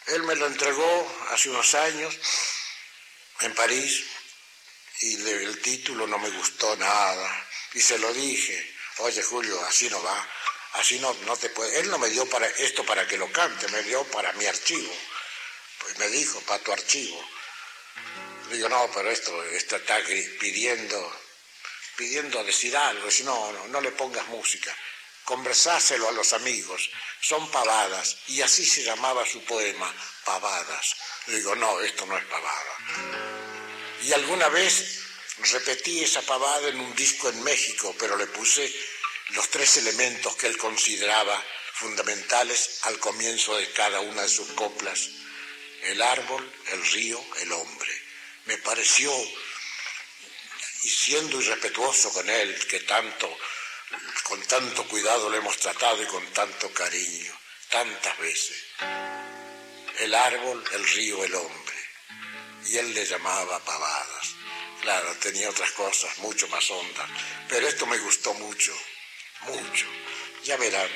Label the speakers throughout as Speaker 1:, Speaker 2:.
Speaker 1: Él me lo entregó hace unos años en París y el título no me gustó nada. Y se lo dije, oye Julio, así no va, así no te puede. Él no me dio esto para que lo cante, me dio para mi archivo. Pues me dijo, para tu archivo. Le digo, no, pero esto está pidiendo decir algo, si no le pongas música. Conversáselo a los amigos, son pavadas, y así se llamaba su poema, Pavadas. Le digo, no, esto no es pavada. Y alguna vez repetí esa pavada en un disco en México, pero le puse los 3 elementos que él consideraba fundamentales al comienzo de cada una de sus coplas: el árbol, el río, el hombre. Me pareció, y siendo irrespetuoso con él, que con tanto cuidado lo hemos tratado y con tanto cariño, tantas veces. El árbol, el río, el hombre. Y él le llamaba pavadas. Claro, tenía otras cosas mucho más hondas, pero esto me gustó mucho, mucho. Ya verán.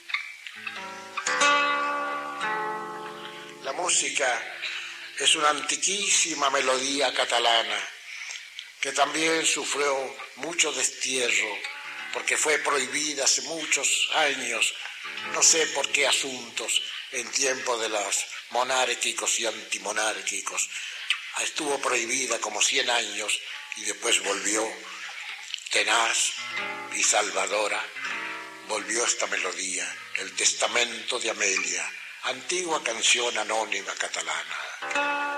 Speaker 1: La música es una antiquísima melodía catalana que también sufrió mucho destierro porque fue prohibida hace muchos años, no sé por qué asuntos, en tiempos de los monárquicos y antimonárquicos. Estuvo prohibida como 100 años y después volvió tenaz y salvadora. Volvió esta melodía, el testamento de Amelia, antigua canción anónima catalana.